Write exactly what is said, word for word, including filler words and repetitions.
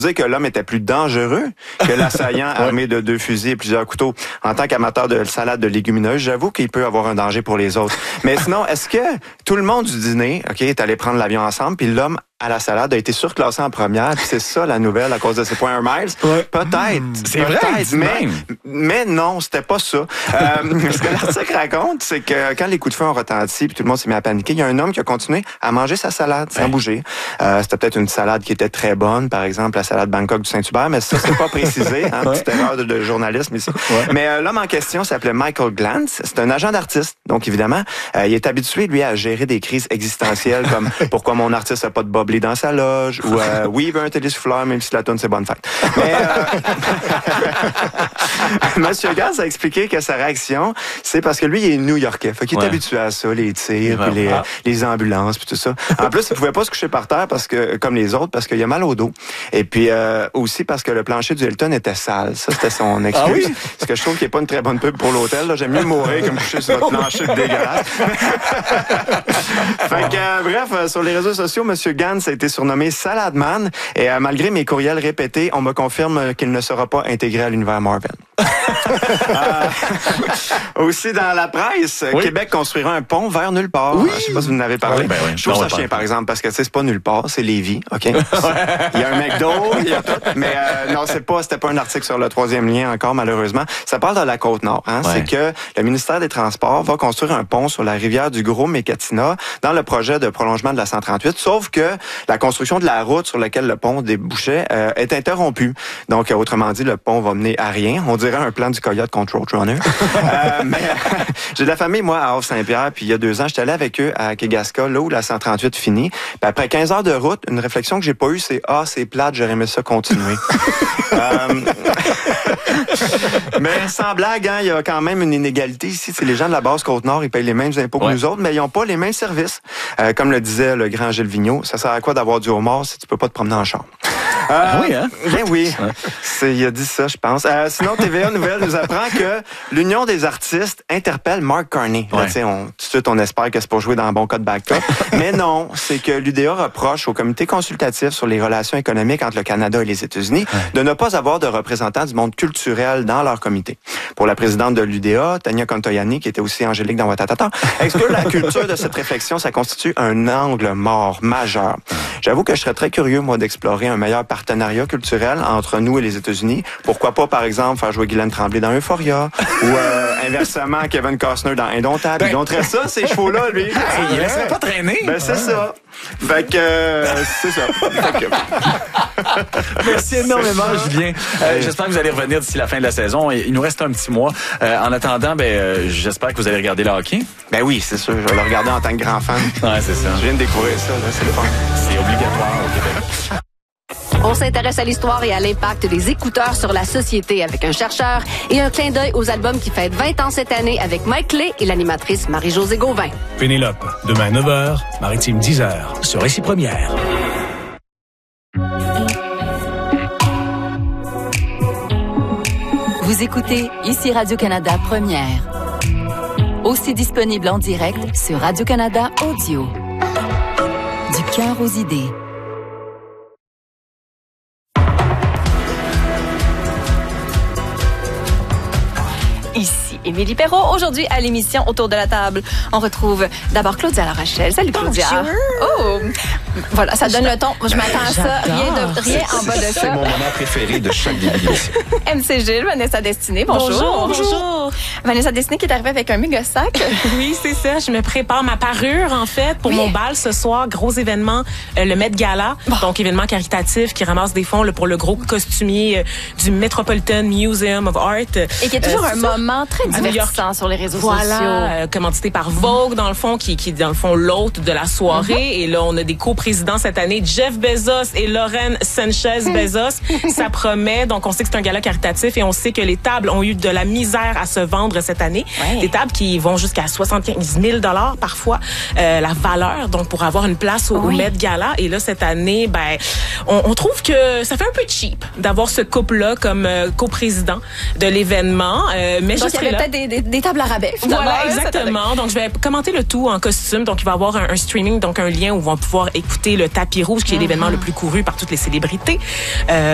dire que l'homme était plus dangereux que l'assaillant armé de deux fusils et plusieurs couteaux. En tant qu'amateur de salade de légumineuses, j'avoue qu'il peut avoir un danger pour les autres. Mais sinon, est-ce que tout le monde du dîner, OK, est allé prendre l'avion ensemble, puis l'homme à la salade a été surclassé en première, puis c'est ça la nouvelle à cause de ses points Air Miles? Ouais. Peut-être. Mmh, c'est peut-être, vrai, mais, mais non, c'était pas ça. Euh, ce que l'article raconte, c'est que quand les coups de feu ont retenti, puis tout le monde s'est mis à paniquer, il y a un homme qui a continué à manger sa salade sans ouais. bouger. Euh, c'était peut-être une salade qui était très bonne, par exemple la salade Bangkok du Saint-Hubert, mais ça, c'est pas précisé. Hein, ouais. Petite erreur de, de journalisme ici. Ouais. Mais euh, l'homme en question s'appelait Michael Glantz. C'est un agent d'artiste. Donc, évidemment, euh, il est habitué, lui, à gérer des crises existentielles comme « Pourquoi mon artiste n'a pas de boblé dans sa loge ?» ou euh, « Oui, il veut un télésouffleur, même si la tourne, c'est bonne fête. » Mais euh, Monsieur Glantz a expliqué que sa réaction, c'est parce que lui, il est new-yorkais. Fait qu'il est ouais. habitué à ça, les tirs, puis les, ah. les ambulances, puis tout ça. En plus, il pouvait pas se coucher par terre parce que, comme les autres, parce qu'il a mal au dos. Et puis euh, aussi parce que le plancher du Hilton était sale. Ça, c'était son excuse. Ah oui? Ce que je trouve qui est pas une très bonne pub pour l'hôtel. Là. J'aime mieux mourir que me coucher sur votre plancher dégueulasse. Fait que, euh, bref, euh, sur les réseaux sociaux, M. Glantz a été surnommé Saladman. Et euh, malgré mes courriels répétés, on me confirme qu'il ne sera pas intégré à l'univers Marvel. euh, aussi dans la presse, oui. Québec construira un pont vers nulle part. Oui. Je sais pas si vous en avez parlé. Ben oui. Je trouve non, ça chien, par exemple, parce que c'est pas nulle part, c'est Lévis, OK? Il y a un McDo, il y a tout. Mais euh, non, c'est pas, c'était pas un article sur le troisième lien encore, malheureusement. Ça parle de la Côte-Nord. Hein? Ouais. C'est que le ministère des Transports va construire un pont sur la rivière du Gros-Mécatina dans le projet de prolongement de la cent trente-huit, sauf que la construction de la route sur laquelle le pont débouchait euh, est interrompue. Donc, autrement dit, le pont va mener à rien. On dirait un plan du Coyote contre Roadrunner. euh, mais j'ai de la famille, moi, à Havre-Saint-Pierre, puis il y a deux ans, j'étais allé avec eux à Kegaska, là où la cent trente-huit finit. Puis après quinze heures de route, une réflexion que j'ai pas eue, c'est « Ah, c'est plate, j'aurais aimé ça continuer. » euh, Mais sans blague, hein, il y a quand même une inégalité ici. C'est les gens de la basse Côte-Nord, ils payent les mêmes impôts que ouais. nous autres, mais ils n'ont pas les mêmes services. Euh, comme le disait le grand Gilles Vigneault, ça sert à quoi d'avoir du homard si tu peux pas te promener en char? Euh, ah oui, hein? Ben oui. C'est, il a dit ça, je pense. Euh, sinon, T V A Nouvelle nous apprend que l'Union des artistes interpelle Mark Carney. Ouais. Là, on, tout de suite, on espère que c'est pour jouer dans un bon cas de backup. Mais non, c'est que l'U D A reproche au comité consultatif sur les relations économiques entre le Canada et les États-Unis ouais. de ne pas avoir de représentants du monde culturel dans leur comité. Pour la présidente de l'U D A, Tania Contoyani, qui était aussi Angélique dans Watatata, exclure la culture de cette réflexion, ça constitue un angle mort majeur. J'avoue que je serais très curieux, moi, d'explorer un meilleur partenariat culturel entre nous et les États-Unis. Pourquoi pas, par exemple, faire jouer Guylaine Tremblay dans Euphoria ou euh, inversement Kevin Costner dans Indomptable. Ben, il dompterait ça, ces chevaux-là, lui. Hey, il ne laisserait pas traîner. Ben, c'est ah. ça. Fait que, euh, c'est ça. Fait que... Merci énormément, Julien. Euh, j'espère que vous allez revenir d'ici la fin de la saison. Il nous reste un petit mois. Euh, en attendant, ben, euh, j'espère que vous allez regarder le hockey. Ben oui, c'est sûr. Je vais le regarder en tant que grand fan. Ouais, c'est ça. Je viens de découvrir ça, là. C'est le fun. C'est obligatoire au Québec. On s'intéresse à l'histoire et à l'impact des écouteurs sur la société avec un chercheur et un clin d'œil aux albums qui fêtent vingt ans cette année avec Mike Clay et l'animatrice Marie-Josée Gauvin. Pénélope, demain neuf heures, Maritime dix heures, sur Récit Première. Vous écoutez ici Radio-Canada Première. Aussi disponible en direct sur Radio-Canada Audio. Du cœur aux idées. Ici Émilie Perrault. Aujourd'hui, à l'émission Autour de la table, on retrouve d'abord Claudia Larachelle. Salut Claudia. Bonjour. Oh, voilà, ça donne le ton. Je m'attends à ça. Rien, de, rien en bas de ça. C'est mon moment préféré de chaque début. M C Gilles, Vanessa Destinée. Bonjour. Bonjour. Bonjour. Vanessa Destinée qui est arrivée avec un méga sac. Oui, c'est ça. Je me prépare ma parure, en fait, pour oui. mon bal ce soir. Gros événement, euh, le Met Gala. Bon. Donc, événement caritatif qui ramasse des fonds là, pour le gros costumier euh, du Metropolitan Museum of Art. Et qui est toujours euh, un ça. moment très divertissant sur les réseaux voilà, sociaux. Voilà, euh, commandité par Vogue, dans le fond, qui, qui est dans le fond l'hôte de la soirée. Mm-hmm. Et là, on a des coprésidents cette année, Jeff Bezos et Lauren Sanchez Bezos. Ça promet. Donc, on sait que c'est un gala caritatif et on sait que les tables ont eu de la misère à se vendre cette année. Ouais. Des tables qui vont jusqu'à soixante-quinze mille dollars parfois, euh, la valeur, donc pour avoir une place au, oui. au Met Gala. Et là, cette année, ben, on, on trouve que ça fait un peu cheap d'avoir ce couple-là comme euh, coprésident de l'événement. Euh, mais donc, je il y avait peut-être des, des, des tables à rabais. Voilà, exactement. Donc, je vais commenter le tout en costume. Donc, il va y avoir un, un streaming, donc un lien où on va pouvoir écouter le tapis rouge, qui est mm-hmm. l'événement le plus couru par toutes les célébrités. Euh,